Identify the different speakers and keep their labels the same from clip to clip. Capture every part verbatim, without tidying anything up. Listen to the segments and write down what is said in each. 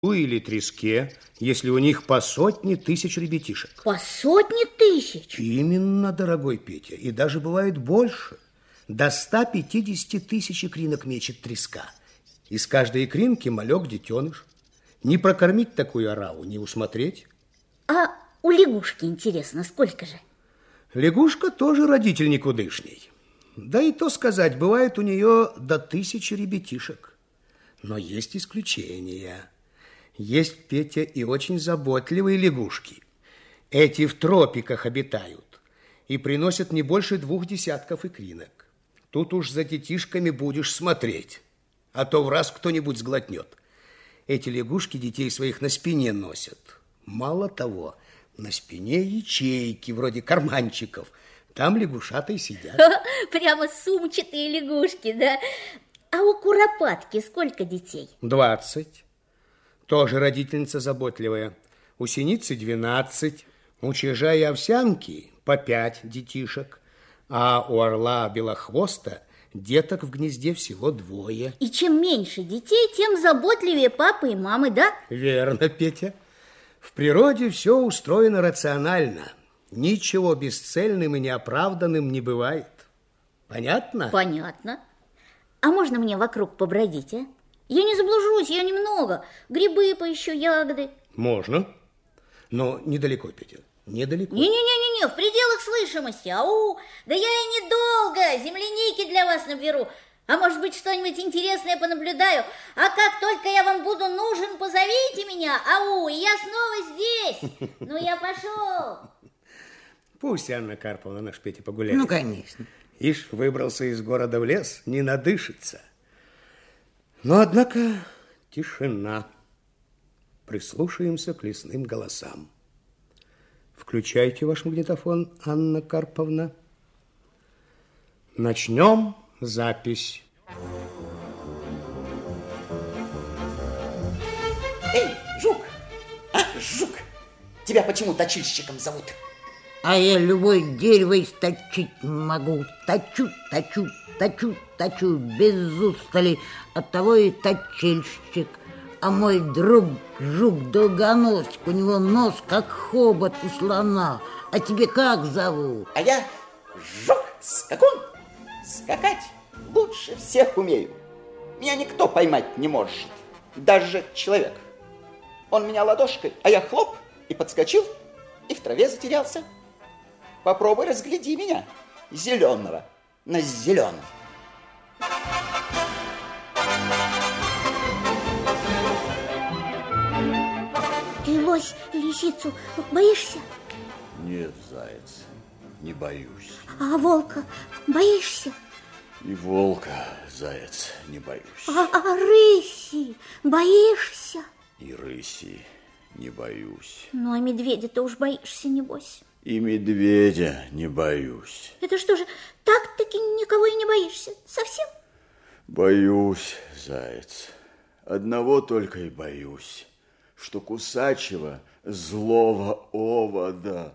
Speaker 1: или треске, если у них по сотне тысяч ребятишек.
Speaker 2: По сотне тысяч?
Speaker 1: Именно, дорогой Петя, и даже бывает больше. До ста пятидесяти тысяч икринок мечет треска. Из каждой икринки малек детеныш. Не прокормить такую ораву, не усмотреть.
Speaker 2: А у лягушки, интересно, сколько же?
Speaker 1: Лягушка тоже родитель никудышний. Да и то сказать, бывает у нее до тысячи ребятишек. Но есть исключения. Есть, Петя, и очень заботливые лягушки. Эти в тропиках обитают и приносят не больше двух десятков икринок. Тут уж за детишками будешь смотреть, а то в раз кто-нибудь сглотнет. Эти лягушки детей своих на спине носят. Мало того, на спине ячейки, вроде карманчиков. Там лягушата и сидят.
Speaker 2: Прямо сумчатые лягушки, да? А у куропатки сколько детей?
Speaker 1: Двадцать. Тоже родительница заботливая. У синицы двенадцать. У чижа и овсянки по пять детишек. А у орла белохвоста деток в гнезде всего двое.
Speaker 2: И чем меньше детей, тем заботливее папы и мамы, да?
Speaker 1: Верно, Петя. В природе все устроено рационально. Ничего бесцельным и неоправданным не бывает. Понятно?
Speaker 2: Понятно. А можно мне вокруг побродить, а? Я не заблужусь, я немного. Грибы поищу, ягоды.
Speaker 1: Можно, но недалеко, Петя, недалеко.
Speaker 2: Не-не-не-не, в пределах слышимости. Ау, да я и недолго земляники для вас наберу. А может быть, что-нибудь интересное понаблюдаю. А как только я вам буду нужен, позовите меня. Ау, и я снова здесь. Ну, я пошел.
Speaker 1: Пусть Анна Карповна наш Петя погуляет.
Speaker 3: Ну, конечно.
Speaker 1: Ишь, выбрался из города в лес, не надышится. Но, однако, тишина. Прислушаемся к лесным голосам. Включайте ваш магнитофон, Анна Карповна. Начнем запись.
Speaker 3: Эй, жук! А, жук! Тебя почему точильщиком зовут?
Speaker 4: А я любое дерево источить могу. Точу, точу, точу, точу, без устали. Оттого и точильщик. А мой друг жук-долгоносик, у него нос, как хобот у слона. А тебе как зовут?
Speaker 3: А я жук-скакун. Скакать лучше всех умею. Меня никто поймать не может. Даже человек. Он меня ладошкой, а я хлоп и подскочил, и в траве затерялся. Попробуй разгляди меня, зеленого на зеленом.
Speaker 2: Ты, лось, лисицу боишься?
Speaker 5: Нет, заяц, не боюсь.
Speaker 2: А волка боишься?
Speaker 5: И волка, заяц, не боюсь.
Speaker 2: А, а рыси боишься?
Speaker 5: И рыси не боюсь.
Speaker 2: Ну, а медведя-то уж боишься, небось.
Speaker 5: И медведя не боюсь.
Speaker 2: Это что же, так-таки никого и не боишься? Совсем?
Speaker 5: Боюсь, заяц. Одного только и боюсь, что кусачего злого овода.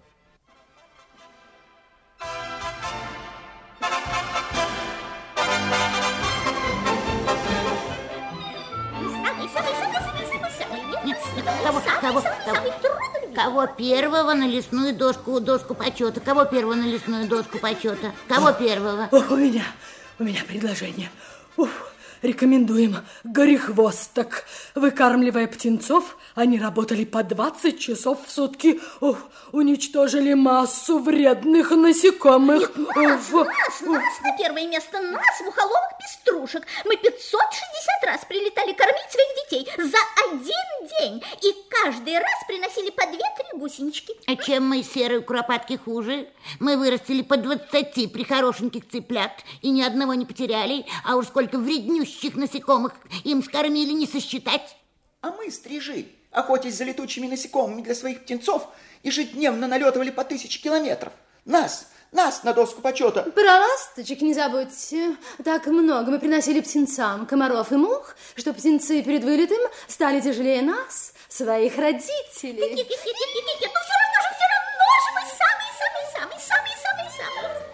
Speaker 4: Кого, кого, кого, кого первого на лесную доску, доску почета? Кого первого на лесную доску почета? Кого первого?
Speaker 6: Ох, у меня, у меня предложение. Уф, рекомендуем горехвосток. Выкармливая птенцов, они работали по двадцать часов в сутки. Уф, уничтожили массу вредных насекомых.
Speaker 2: Нет, нас,
Speaker 6: Уф,
Speaker 2: нас, нас, на первое место нас, мухоловок пеструшек. Мы пятьсот шестьдесят раз прилетали кормить своих детей за один день. И каждый раз приносили по две-три гусенички.
Speaker 4: А чем мы, серые куропатки, хуже? Мы вырастили по двадцати прихорошеньких цыплят и ни одного не потеряли. А уж сколько вреднющих насекомых им скормили, не сосчитать.
Speaker 3: А мы, стрижи, охотясь за летучими насекомыми для своих птенцов, ежедневно налетывали по тысяче километров. Нас, нас на доску почета.
Speaker 7: Про ласточек не забудьте. Так много мы приносили птенцам комаров и мух, что птенцы перед вылетом стали тяжелее нас, своих родителей.
Speaker 2: Ну, все равно же, все равно же мы самые-самые-самые-самые-самые-самые.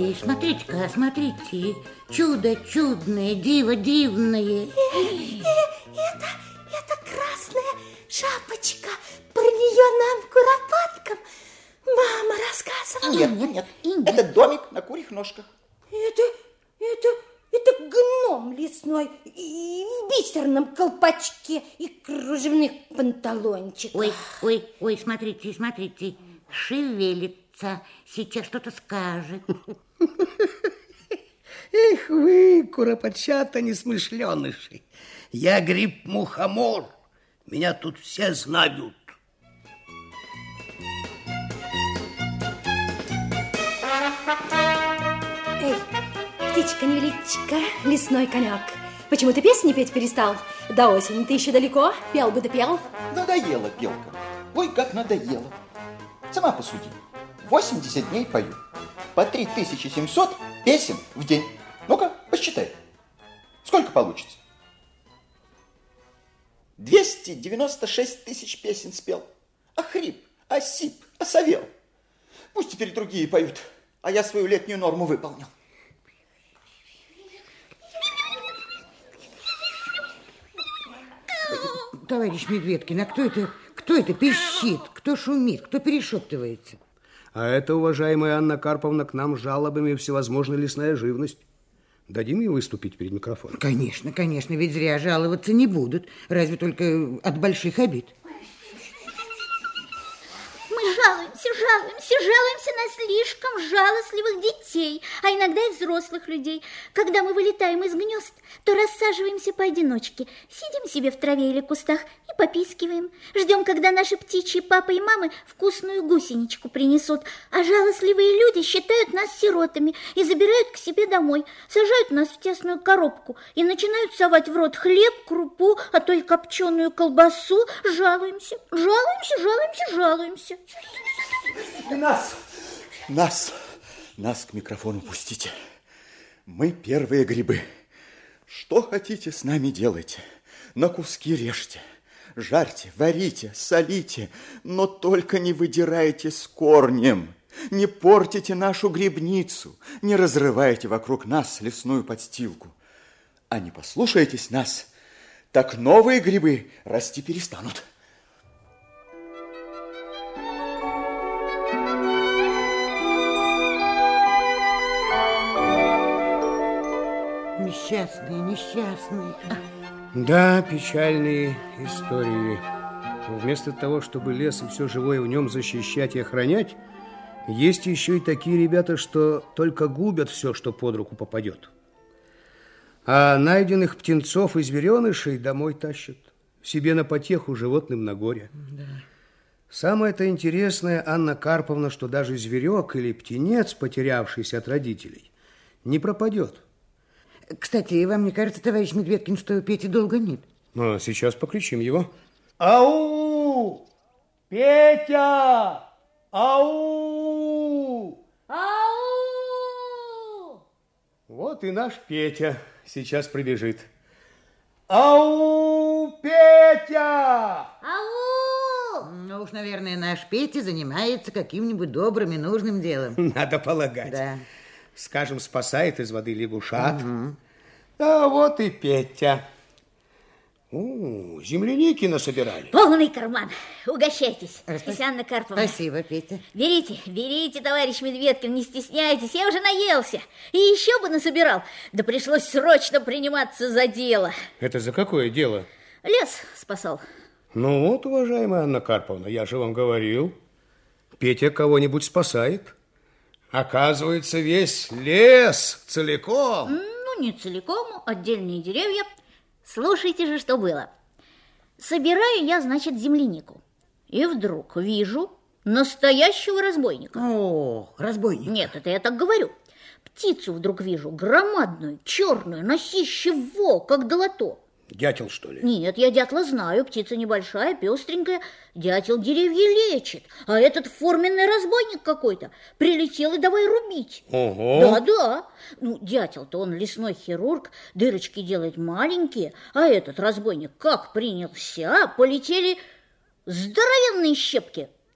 Speaker 4: Ой, смотрите-ка, смотрите. Чудо чудное, диво дивное.
Speaker 8: Это, это красная шапочка. Про нее нам, куропаткам, мама рассказывала.
Speaker 3: Нет, нет, нет. Это домик на курьих ножках.
Speaker 8: Это, это, это гном лесной и в бисерном колпачке и кружевных панталончиках.
Speaker 4: Ой, ой, ой, смотрите, смотрите. Шевелится. Сейчас что-то скажет.
Speaker 1: Эх вы, куропатчата несмышленыши. Я гриб-мухомор. Меня тут все знают.
Speaker 7: Эй, птичка-невеличка, лесной конек. Почему ты песни петь перестал? До осени ты еще далеко, пел бы да пел.
Speaker 3: Надоело, белка. Ой, как надоело. Сама посуди. восемьдесят дней пою. По три тысячи семьсот песен в день. Ну-ка, посчитай. Сколько получится? двести девяносто шесть тысяч песен спел. Охрип, осип, осовел. Пусть теперь другие поют, а я свою летнюю норму выполнил.
Speaker 4: Товарищ Медведкин, а кто это, кто это пищит, кто шумит, кто перешептывается?
Speaker 1: А это, уважаемая Анна Карповна, к нам с жалобами всевозможная лесная живность. Дадим ей выступить перед микрофоном?
Speaker 4: Конечно, конечно, ведь зря жаловаться не будут, разве только от больших обид.
Speaker 2: Мы жалуемся, жалуемся, жалуемся на слишком жалостливых детей, а иногда и взрослых людей. Когда мы вылетаем из гнезд, то рассаживаемся поодиночке, сидим себе в траве или кустах и попискиваем. Ждем, когда наши птичьи папы и мамы вкусную гусеничку принесут, а жалостливые люди считают нас сиротами и забирают к себе домой, сажают нас в тесную коробку и начинают совать в рот хлеб, крупу, а то и копченую колбасу. Жалуемся, жалуемся, жалуемся, жалуемся.
Speaker 3: Нас, нас, нас к микрофону пустите. Мы первые грибы. Что хотите с нами делайте. На куски режьте, жарьте, варите, солите, но только не выдирайте с корнем. Не портите нашу грибницу, не разрывайте вокруг нас лесную подстилку. А не послушаетесь нас, так новые грибы расти перестанут.
Speaker 4: Несчастные, несчастные.
Speaker 1: Да, печальные истории. Вместо того, чтобы лес и все живое в нем защищать и охранять, есть еще и такие ребята, что только губят все, что под руку попадет. А найденных птенцов и зверенышей домой тащат. Себе на потеху, животным на горе.
Speaker 4: Да.
Speaker 1: Самое-то интересное, Анна Карповна, что даже зверек или птенец, потерявшийся от родителей, не пропадет.
Speaker 4: Кстати, вам не кажется, товарищ Медведкин, что Пети долго нет?
Speaker 1: Ну, сейчас покричим его.
Speaker 9: Ау! Петя! Ау!
Speaker 2: Ау!
Speaker 1: Вот и наш Петя сейчас прибежит.
Speaker 9: Ау, Петя!
Speaker 2: Ау!
Speaker 4: Ну уж, наверное, наш Петя занимается каким-нибудь добрым и нужным делом.
Speaker 1: Надо полагать.
Speaker 4: Да.
Speaker 1: Скажем, спасает из воды лягушат.
Speaker 4: Угу.
Speaker 1: А вот и Петя. У, земляники насобирали.
Speaker 2: Полный карман. Угощайтесь,
Speaker 4: Спасибо.
Speaker 2: Анна Карповна.
Speaker 4: Спасибо, Петя.
Speaker 2: Берите, берите, товарищ Медведкин, не стесняйтесь, я уже наелся. И еще бы насобирал. Да пришлось срочно приниматься за дело.
Speaker 1: Это за какое дело?
Speaker 2: Лес спасал.
Speaker 1: Ну вот, уважаемая Анна Карповна, я же вам говорил, Петя кого-нибудь спасает. Оказывается, весь лес целиком.
Speaker 2: Ну, не целиком, отдельные деревья. Слушайте же, что было. Собираю я, значит, землянику. И вдруг вижу настоящего разбойника.
Speaker 4: О, разбойник.
Speaker 2: Нет, это я так говорю. Птицу вдруг вижу, громадную, черную, носище во, как долото.
Speaker 1: Дятел, что ли?
Speaker 2: Нет, я дятла знаю, птица небольшая, пестренькая. Дятел деревья лечит, а этот форменный разбойник какой-то прилетел и давай рубить.
Speaker 1: Ого.
Speaker 2: Да-да. Ну, дятел-то он лесной хирург, дырочки делает маленькие, а этот разбойник как принялся, полетели здоровенные щепки.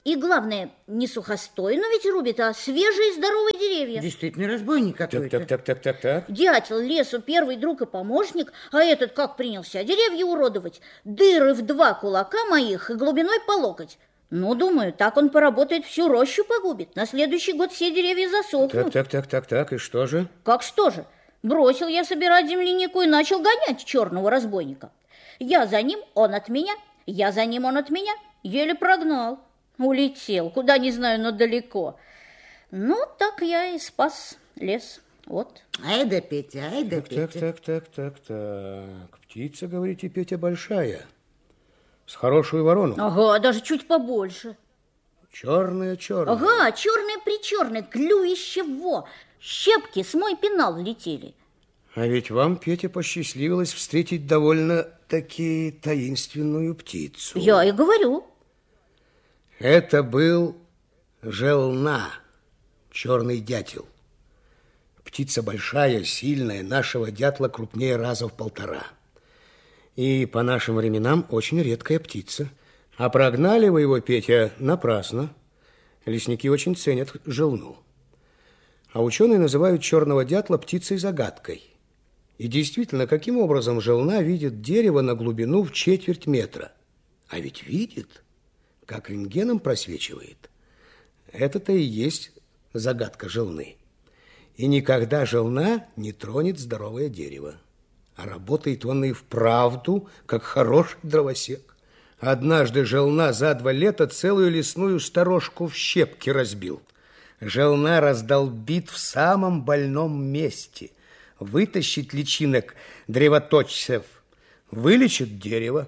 Speaker 2: И главное, не сухостой, но ведь рубит, а свежие здоровые деревья.
Speaker 4: Действительно, разбойник какой-то.
Speaker 1: Так, так, так, так, так.
Speaker 2: Дятел лесу первый друг и помощник, а этот как принялся деревья уродовать. Дыры в два кулака моих и глубиной по локоть. Ну, думаю, так он поработает, всю рощу погубит. На следующий год все деревья засохнут.
Speaker 1: Так, так, так, так, так, и что же?
Speaker 2: Как что же? Бросил я собирать землянику и начал гонять черного разбойника. Я за ним, он от меня, я за ним, он от меня. Еле прогнал. Улетел, куда не знаю, но далеко. Ну, так я и спас лес. Вот.
Speaker 4: Ай да Петя, ай да
Speaker 1: Так,
Speaker 4: Петя.
Speaker 1: так, так, так, так, так. Птица, говорите, Петя, большая. С хорошую ворону.
Speaker 2: Ага, даже чуть побольше.
Speaker 1: Черная-черная.
Speaker 2: Ага, черная-причерная, клюище во. Щепки с мой пенал летели.
Speaker 1: А ведь вам, Петя, посчастливилось встретить довольно-таки таинственную птицу.
Speaker 2: Я и говорю.
Speaker 1: Это был желна, черный дятел. Птица большая, сильная, нашего дятла крупнее раза в полтора. И по нашим временам очень редкая птица. А прогнали вы его, Петя, напрасно. Лесники очень ценят желну. А ученые называют черного дятла птицей-загадкой. И действительно, каким образом желна видит дерево на глубину в четверть метра? А ведь видит, как рентгеном просвечивает. Это-то и есть загадка желны. И никогда желна не тронет здоровое дерево. А работает он и вправду, как хороший дровосек. Однажды желна за два лета целую лесную сторожку в щепки разбил. Желна раздолбит в самом больном месте. Вытащит личинок древоточцев, вылечит дерево.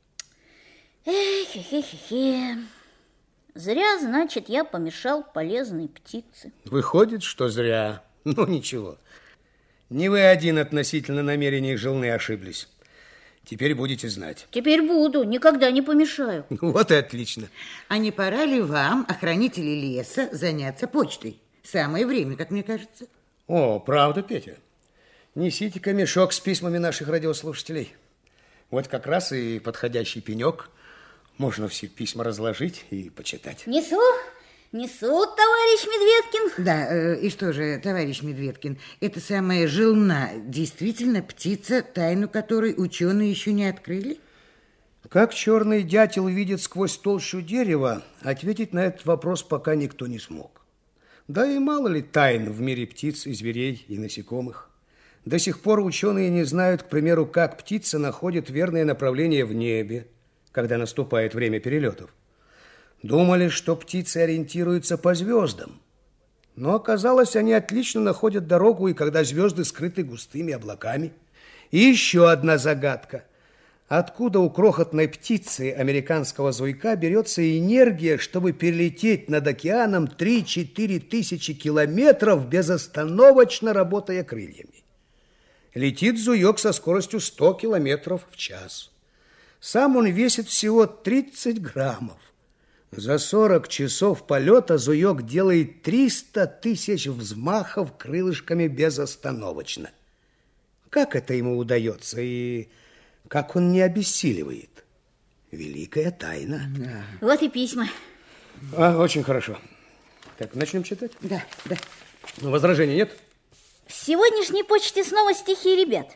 Speaker 2: Эх-хе-хе-хе. Зря, значит, я помешал полезной птице.
Speaker 1: Выходит, что зря. Ну, ничего. Не вы один относительно намерений желны ошиблись. Теперь будете знать.
Speaker 2: Теперь буду, никогда не помешаю.
Speaker 1: Вот и отлично.
Speaker 4: А не пора ли вам, охранители леса, заняться почтой? Самое время, как мне кажется.
Speaker 1: О, правда, Петя. Несите-ка мешок с письмами наших радиослушателей. Вот как раз и подходящий пенек. Можно все письма разложить и почитать.
Speaker 2: Несу, несу, товарищ Медведкин.
Speaker 4: Да, э, и что же, товарищ Медведкин, эта самая желна действительно птица, тайну которой ученые еще не открыли?
Speaker 1: Как черный дятел видит сквозь толщу дерева, ответить на этот вопрос пока никто не смог. Да и мало ли тайн в мире птиц и зверей и насекомых. До сих пор ученые не знают, к примеру, как птица находит верное направление в небе, когда наступает время перелетов. Думали, что птицы ориентируются по звездам. Но оказалось, они отлично находят дорогу, и когда звезды скрыты густыми облаками. И еще одна загадка. Откуда у крохотной птицы американского зуйка берется энергия, чтобы перелететь над океаном три-четыре тысячи километров, безостановочно работая крыльями? Летит зуек со скоростью сто километров в час. Сам он весит всего тридцать граммов. За сорок часов полета зуек делает триста тысяч взмахов крылышками безостановочно. Как это ему удается и как он не обессиливает? Великая тайна.
Speaker 4: Да.
Speaker 2: Вот и письма.
Speaker 1: А, очень хорошо. Так, начнем читать?
Speaker 4: Да, да.
Speaker 1: Возражений нет?
Speaker 2: В сегодняшней почте снова стихи ребят.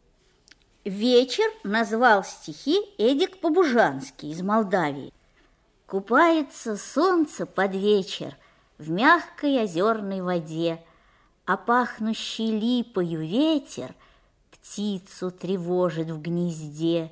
Speaker 2: Вечер назвал стихи Эдик Побужанский из Молдавии. Купается солнце под вечер в мягкой озерной воде, а пахнущий липою ветер птицу тревожит в гнезде.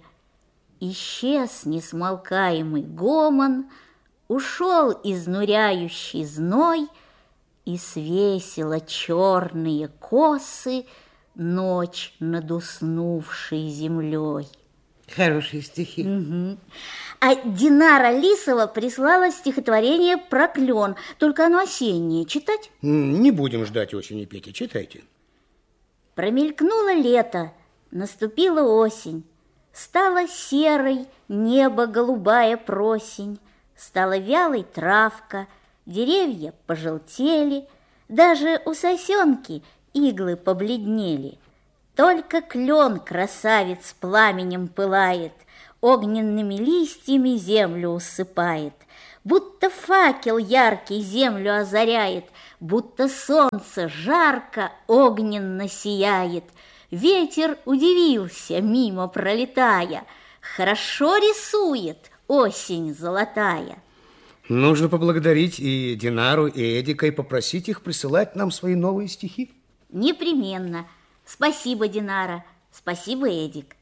Speaker 2: Исчез несмолкаемый гомон, ушел изнуряющий зной, и свесила черные косы ночь над уснувшей землей.
Speaker 4: Хорошие стихи.
Speaker 2: Угу. А Динара Лисова прислала стихотворение про клен, только оно осеннее. Читать?
Speaker 1: Не будем ждать осени, Петя, читайте.
Speaker 2: Промелькнуло лето, наступила осень, стала серой небо голубая просень, стала вялой травка, деревья пожелтели, даже у сосенки иглы побледнели. Только клен, красавец, пламенем пылает, огненными листьями землю усыпает. будто факел яркий землю озаряет, будто солнце жарко огненно сияет. Ветер удивился, мимо пролетая, хорошо рисует осень золотая.
Speaker 1: Нужно поблагодарить и Динару, и Эдика, и попросить их присылать нам свои новые стихи.
Speaker 2: Непременно. Спасибо, Динара. Спасибо, Эдик.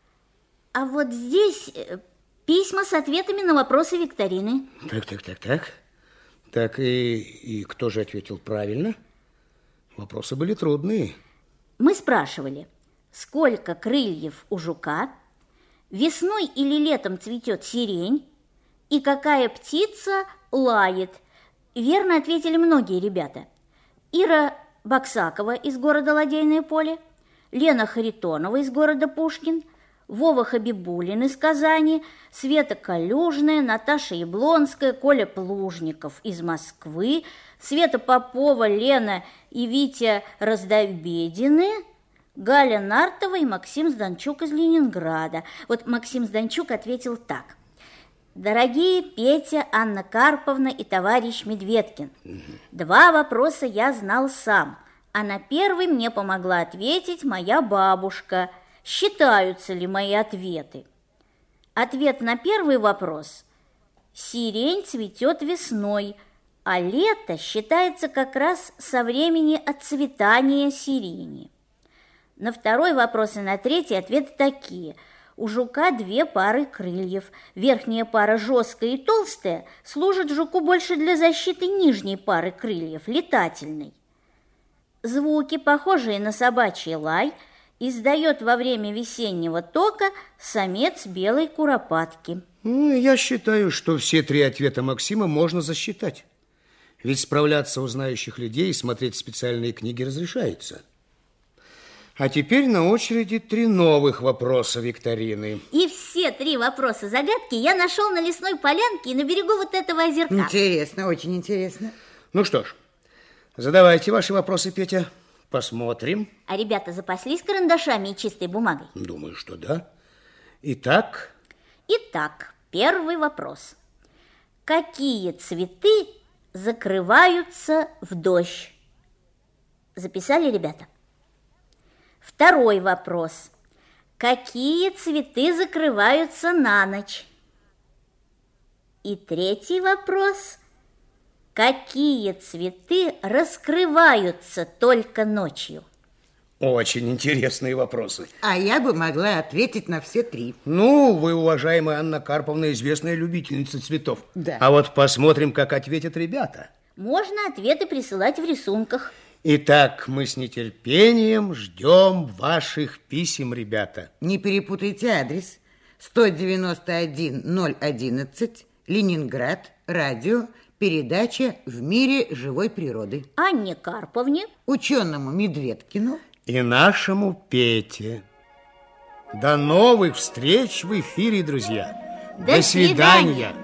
Speaker 2: А вот здесь письма с ответами на вопросы викторины.
Speaker 1: Так, так, так, так. Так, и, и кто же ответил правильно? Вопросы были трудные.
Speaker 2: Мы спрашивали, сколько крыльев у жука, весной или летом цветет сирень, и какая птица лает. Верно ответили многие ребята. Ира Баксакова из города Ладейное поле, Лена Харитонова из города Пушкин, Вова Хабибулин из Казани, Света Калюжная, Наташа Яблонская, Коля Плужников из Москвы, Света Попова, Лена и Витя Раздобедины, Галя Нартова и Максим Зданчук из Ленинграда. Вот Максим Зданчук ответил так. Дорогие Петя, Анна Карповна и товарищ Медведкин, два вопроса я знал сам, а на первый мне помогла ответить моя бабушка. Считаются ли мои ответы? Ответ на первый вопрос. Сирень цветет весной, а лето считается как раз со времени отцветания сирени. На второй вопрос и на третий ответы такие. У жука две пары крыльев. Верхняя пара жесткая и толстая служит жуку больше для защиты нижней пары крыльев, летательной. Звуки, похожие на собачий лай, издает во время весеннего тока самец белой куропатки.
Speaker 1: Ну, я считаю, что все три ответа Максима можно засчитать. Ведь справляться у знающих людей и смотреть специальные книги разрешается. А теперь на очереди три новых вопроса викторины.
Speaker 2: И все три вопроса загадки я нашел на лесной полянке и на берегу вот этого озерка.
Speaker 4: Интересно, очень интересно.
Speaker 1: Ну что ж, задавайте ваши вопросы, Петя. Посмотрим.
Speaker 2: А ребята запаслись карандашами и чистой бумагой?
Speaker 1: Думаю, что да. Итак?
Speaker 2: Итак, первый вопрос. Какие цветы закрываются в дождь? Записали, ребята? Второй вопрос. Какие цветы закрываются на ночь? И третий вопрос. Какие цветы раскрываются только ночью?
Speaker 1: Очень интересные вопросы.
Speaker 4: А я бы могла ответить на все три.
Speaker 1: Ну, вы, уважаемая Анна Карповна, известная любительница цветов.
Speaker 4: Да.
Speaker 1: А вот посмотрим, как ответят ребята.
Speaker 2: Можно ответы присылать в рисунках.
Speaker 1: Итак, мы с нетерпением ждем ваших писем, ребята.
Speaker 4: Не перепутайте адрес. сто девяносто один ноль одиннадцать, Ленинград, радио, передача «В мире живой природы».
Speaker 2: Анне Карповне,
Speaker 4: ученому Медведкину
Speaker 1: и нашему Пете. До новых встреч в эфире, друзья.
Speaker 2: До, До свидания.
Speaker 1: свидания.